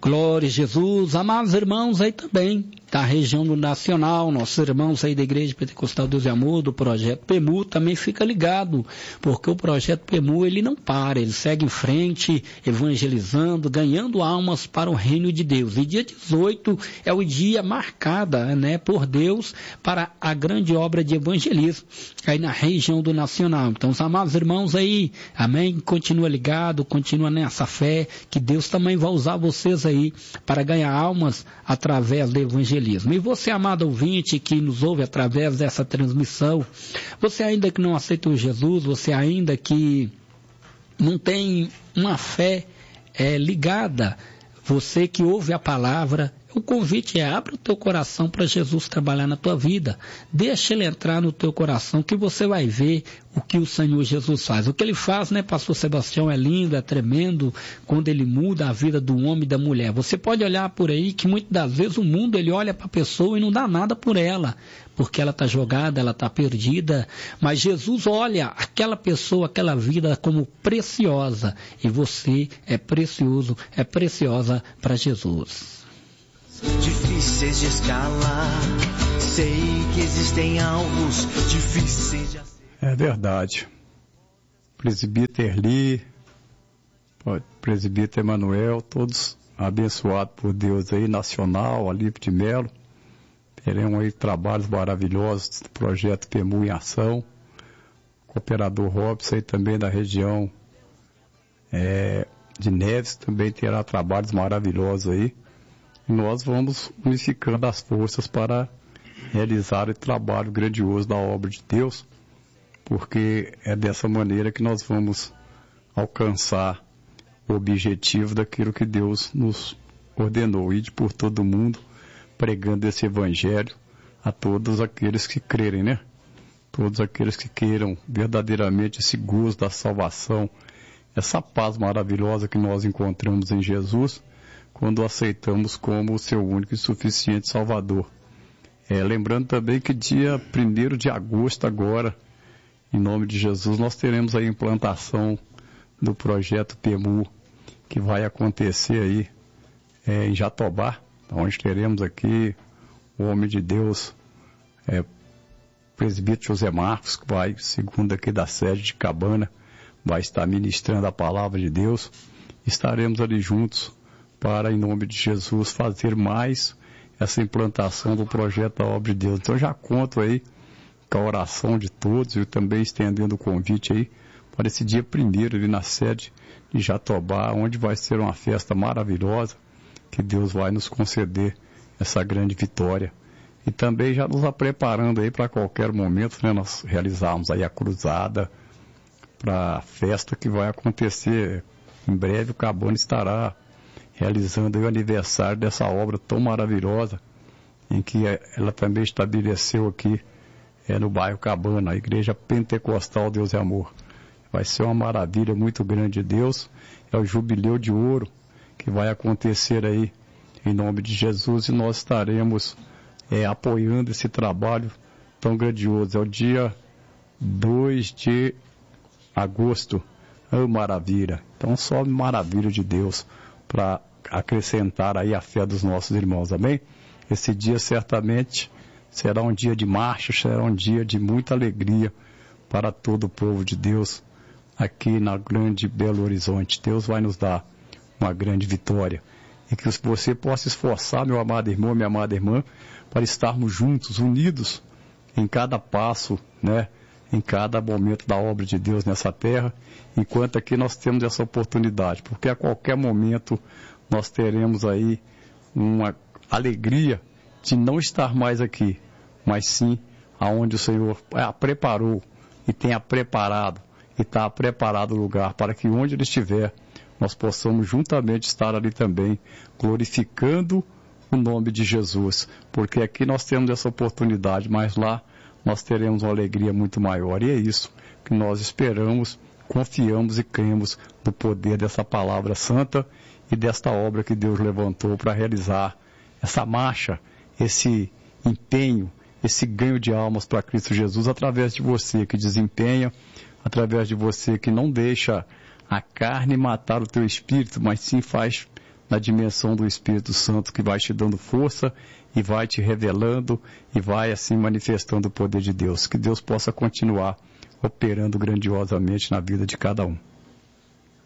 Glória a Jesus. Amados irmãos aí também, da região do Nacional, nossos irmãos aí da Igreja Pentecostal Deus e Amor, do Projeto PEMU, também fica ligado, porque o Projeto PEMU, ele não para, ele segue em frente, evangelizando, ganhando almas para o reino de Deus. E dia 18 é o dia marcado, por Deus para a grande obra de evangelismo, aí na região do Nacional. Então, os amados irmãos aí, amém, continua ligado, continua nessa fé, que Deus também vai usar vocês aí para ganhar almas através do evangelismo. E você, amado ouvinte, que nos ouve através dessa transmissão, você ainda que não aceitou Jesus, você ainda que não tem uma fé ligada, você que ouve a palavra, o convite é: abre o teu coração para Jesus trabalhar na tua vida. Deixa ele entrar no teu coração, que você vai ver o que o Senhor Jesus faz. O que ele faz, pastor Sebastião, é lindo, é tremendo, quando ele muda a vida do homem e da mulher. Você pode olhar por aí que muitas das vezes o mundo, ele olha para a pessoa e não dá nada por ela, porque ela está jogada, ela está perdida. Mas Jesus olha aquela pessoa, aquela vida como preciosa. E você é precioso, é preciosa para Jesus. Difíceis de escalar, sei que existem alvos difíceis de acertar. É verdade. Presbítero Erli, presbítero Emanuel, todos abençoados por Deus aí, Nacional, Alípio de Melo. Teremos aí trabalhos maravilhosos do Projeto PEMU em ação. O cooperador Robson aí também da região de Neves também terá trabalhos maravilhosos aí. E nós vamos unificando as forças para realizar o trabalho grandioso da obra de Deus, porque é dessa maneira que nós vamos alcançar o objetivo daquilo que Deus nos ordenou, ir por todo mundo, pregando esse evangelho a todos aqueles que crerem, Todos aqueles que queiram verdadeiramente esse gozo da salvação, essa paz maravilhosa que nós encontramos em Jesus, quando aceitamos como o seu único e suficiente Salvador. Lembrando também que dia 1º de agosto agora, em nome de Jesus, nós teremos a implantação do Projeto PEMU, que vai acontecer aí em Jatobá, onde teremos aqui o homem de Deus, presbítero José Marcos, que vai, segundo aqui da sede de Cabana, vai estar ministrando a palavra de Deus. Estaremos ali juntos para, em nome de Jesus, fazer mais essa implantação do projeto da obra de Deus. Então, já conto aí com a oração de todos e também estendendo o convite aí para esse dia 1º ali na sede de Jatobá, onde vai ser uma festa maravilhosa, que Deus vai nos conceder essa grande vitória. E também já nos preparando aí para qualquer momento, nós realizarmos aí a cruzada para a festa que vai acontecer. Em breve o Cabana estará realizando aí o aniversário dessa obra tão maravilhosa, em que ela também estabeleceu aqui no bairro Cabana, a Igreja Pentecostal Deus e Amor. Vai ser uma maravilha muito grande de Deus. É o Jubileu de Ouro que vai acontecer aí em nome de Jesus, e nós estaremos apoiando esse trabalho tão grandioso. É o dia 2 de agosto. Maravilha. Então, só maravilha de Deus para acrescentar aí a fé dos nossos irmãos, amém? Esse dia certamente será um dia de marcha, será um dia de muita alegria para todo o povo de Deus aqui na grande Belo Horizonte. Deus vai nos dar uma grande vitória. E que você possa esforçar, meu amado irmão, minha amada irmã, para estarmos juntos, unidos em cada passo, em cada momento da obra de Deus nessa terra, enquanto aqui nós temos essa oportunidade, porque a qualquer momento nós teremos aí uma alegria de não estar mais aqui, mas sim aonde o Senhor preparou e tenha preparado, e está preparado o lugar para que onde Ele estiver, nós possamos juntamente estar ali também, glorificando o nome de Jesus, porque aqui nós temos essa oportunidade, mas lá nós teremos uma alegria muito maior, e é isso que nós esperamos, confiamos e cremos no poder dessa palavra santa e desta obra que Deus levantou para realizar essa marcha, esse empenho, esse ganho de almas para Cristo Jesus, através de você que desempenha, através de você que não deixa a carne matar o teu espírito, mas sim faz na dimensão do Espírito Santo, que vai te dando força e vai te revelando e vai assim manifestando o poder de Deus. Que Deus possa continuar operando grandiosamente na vida de cada um.